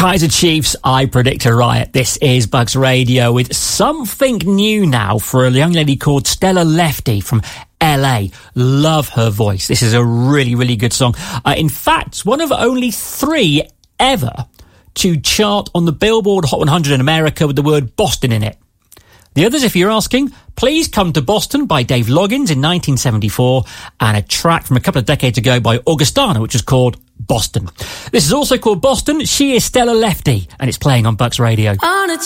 Kaiser Chiefs, I Predict a Riot. This is Bucks Radio with something new now for a young lady called Stella Lefty from LA. Love her voice. This is a really, really good song. In fact, one of only 3 ever to chart on the Billboard Hot 100 in America with the word Boston in it. The others, if you're asking, Please Come to Boston by Dave Loggins in 1974, and a track from a couple of decades ago by Augustana, which is called Boston. This is also called Boston. She is Stella Lefty, and it's playing on Bucks Radio.